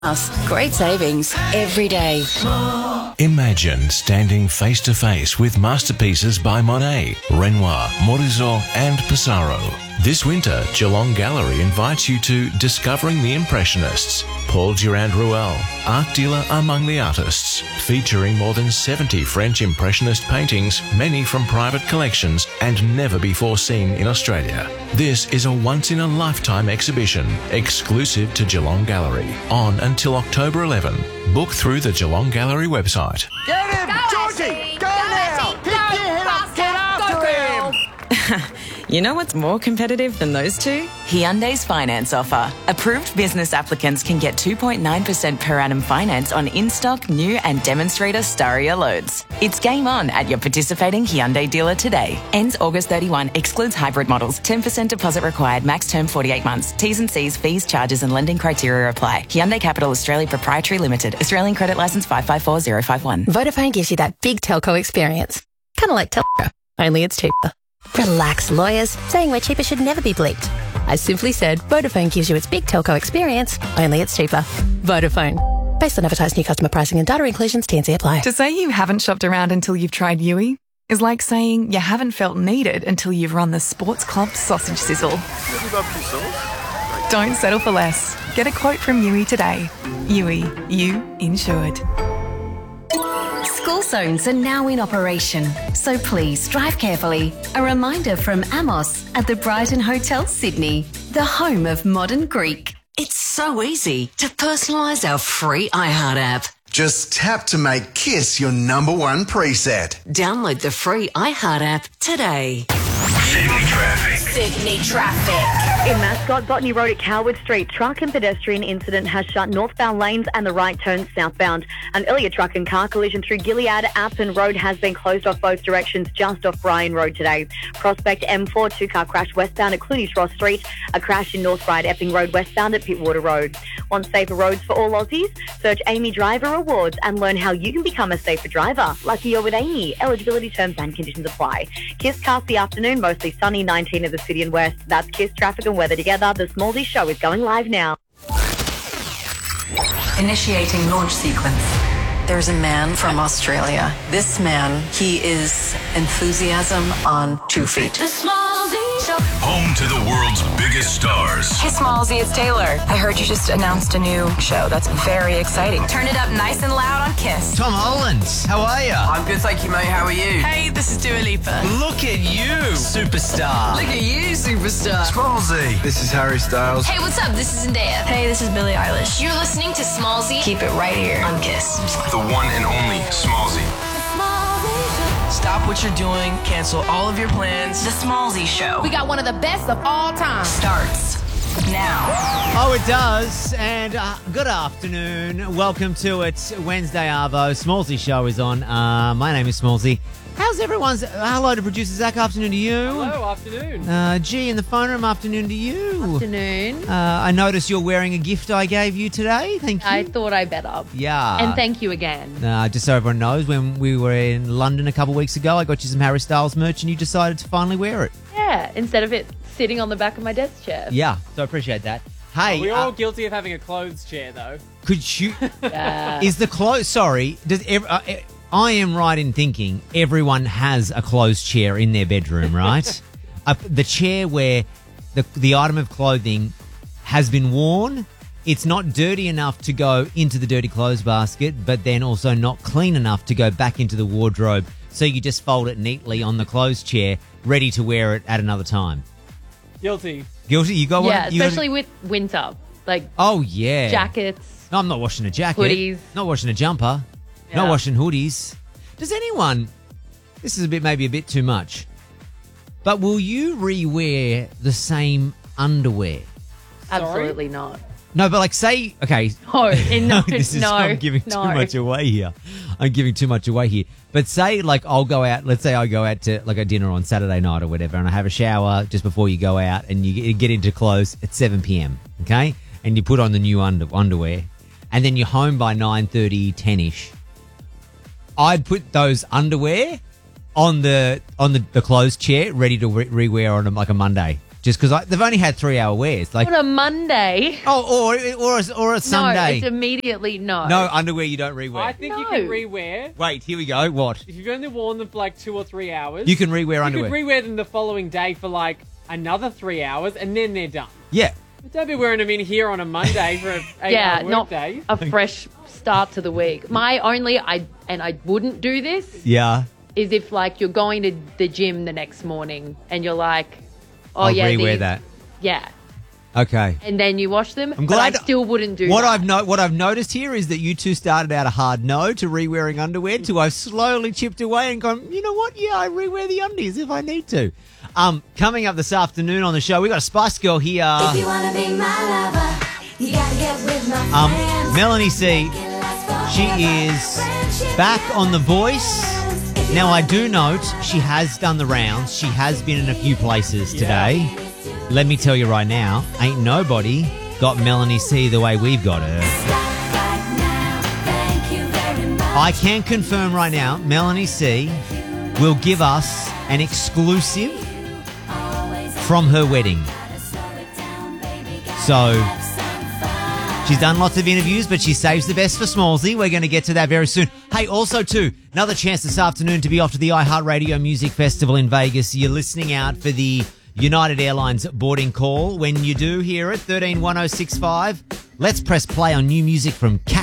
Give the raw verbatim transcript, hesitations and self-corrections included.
Us. Great savings every day. Imagine standing face to face with masterpieces by Monet, Renoir, Morizot and Pissarro. This winter, Geelong Gallery invites you to Discovering the Impressionists, Paul Durand-Ruel, art dealer among the artists, featuring more than seventy French Impressionist paintings, many from private collections and never before seen in Australia. This is a once-in-a-lifetime exhibition, exclusive to Geelong Gallery, on until October eleventh. Book through the Geelong Gallery website. Get him! Go, Georgie! Ashley! Go, Go, now! Ashley! Pick Go, your head up! faster! Get after Go, girl! him! You know what's more competitive than those two? Hyundai's finance offer. Approved business applicants can get two point nine percent per annum finance on in-stock, new and demonstrator Staria loads. It's game on at your participating Hyundai dealer today. Ends August thirty-first. Excludes hybrid models. ten percent deposit required. Max term forty-eight months. T's and C's, fees, charges and lending criteria apply. Hyundai Capital Australia Proprietary Limited. Australian credit licence five five four zero five one. Vodafone gives you that big telco experience. Kind of like telco, only it's cheaper. Relax, lawyers. Saying we're cheaper should never be bleeped. I simply said Vodafone gives you its big telco experience, only it's cheaper. Vodafone. Based on advertised new customer pricing and data inclusions, T and C apply. To say you haven't shopped around until you've tried Yui is like saying you haven't felt needed until you've run the Sports Club sausage sizzle. Don't settle for less. Get a quote from Yui today. Yui, you insured. School zones are now in operation, so please drive carefully. A reminder from Amos at the Brighton Hotel, Sydney, the home of modern Greek. It's so easy to personalise our free iHeart app. Just tap to make KISS your number one preset. Download the free iHeart app today. Sydney traffic. Sydney traffic. In Mascot, Botany Road at Coward Street, truck and pedestrian incident has shut northbound lanes and the right turn southbound. An earlier truck and car collision through Gilead Appen Road has been closed off both directions just off Bryan Road today. Prospect M four, two-car crash westbound at Clooney's Ross Street, a crash in North Ryde Epping Road westbound at Pittwater Road. Want safer roads for all Aussies? Search Amy Driver Awards and learn how you can become a safer driver. Lucky you're with Amy. Eligibility terms and conditions apply. KISS cast the afternoon, mostly sunny, nineteen of the city and west. That's KISS traffic and weather together. The Smallsy Show is going live now. Initiating launch sequence. There's a man from Australia. This man, he is enthusiasm on two feet. The Smallsy Show. Home to the world's biggest stars. Hey Smallsy, it's Taylor. I heard you just announced a new show. That's very exciting. Turn it up nice and loud on KISS. Tom Holland, how are you? I'm good, thank you, mate. How are you? Hey, this is Dua Lipa. Look at you, superstar. Look at you, superstar. Smallsy. This is Harry Styles. Hey, what's up? This is Zendaya. Hey, this is Billie Eilish. You're listening to Smallsy. Keep it right here on KISS. The one and only Smallsy. Stop what you're doing, cancel all of your plans. The Smallsy Show We got one of the best of all time. starts now. Oh, it does. And uh, good afternoon. Welcome to it. Wednesday Arvo. Smallsy show is on. Uh, my name is Smallsy. How's everyone's... Uh, hello to producer Zach. Afternoon to you. Hello, afternoon. Uh, G in the phone room. Afternoon to you. Afternoon. Uh, I noticed you're wearing a gift I gave you today. Thank you. I thought I better. Yeah. And thank you again. Uh, just so everyone knows, when we were in London a couple of weeks ago, I got you some Harry Styles merch and you decided to finally wear it. Yeah, instead of it sitting on the back of my desk chair. Yeah, so I appreciate that. Hey, We're all uh, guilty of having a clothes chair, though. could you... Yeah. Is the clothes... Sorry, does ev- uh, I am right in thinking everyone has a clothes chair in their bedroom, right? uh, the chair where the the item of clothing has been worn, it's not dirty enough to go into the dirty clothes basket, but then also not clean enough to go back into the wardrobe, so you just fold it neatly on the clothes chair, ready to wear it at another time. Guilty. Guilty? You got Yeah, one? You especially got... with winter. Like Oh, yeah. jackets. No, I'm not washing a jacket. Hoodies. Not washing a jumper. Not Yeah. washing hoodies. Does anyone... This is a bit, maybe a bit too much. But will you re-wear the same underwear? Absolutely not. No, but like say... Okay. No, in, no, this is... no, I'm giving no. too much away here. I'm giving too much away here. But say, like, I'll go out... Let's say I go out to, like, a dinner on Saturday night or whatever, and I have a shower just before you go out, and you get- get into clothes at seven p.m., okay? And you put on the new under, underwear, and then you're home by nine thirty, ten-ish. I'd put those underwear on the on the, the clothes chair, ready to re- re-wear on a, like a Monday. Just because they've only had three-hour wears. Like, On a Monday. oh, or or a, or a No, Sunday. it's immediately no. No underwear you don't rewear. I think you No. can rewear. Wait, here we go. What? If you've only worn them for like two or three hours, You can rewear you underwear. could rewear them the following day for like another three hours, and then they're done. Yeah. But don't be wearing them in here on a Monday for an eight-hour Yeah, work not day. a fresh start to the week. My only, I and I wouldn't do this, Yeah. is if like you're going to the gym the next morning and you're like, oh I'll yeah, rewear these- that. Yeah. Okay. And then you wash them. I'm but glad- I still wouldn't do What that. I've no, what I've noticed here is that you two started out a hard no to re-wearing underwear to I've slowly chipped away and gone, you know what? Yeah, I re-wear the undies if I need to. Um, coming up this afternoon on the show, we got a Spice Girl here. If you wanna be my lover, you gotta get with my Um, friends. Melanie C. She is back on The Voice. Now I do note she has done the rounds. She has been in a few places today. Let me tell you right now, ain't nobody got Melanie C the way we've got her. I can confirm right now, Melanie C will give us an exclusive from her wedding. So, she's done lots of interviews, but she saves the best for Smallsy. We're going to get to that very soon. Hey, also, too, another chance this afternoon to be off to the iHeartRadio Music Festival in Vegas. You're listening out for the United Airlines boarding call. When you do hear it, thirteen one oh six five, let's press play on new music from Cat.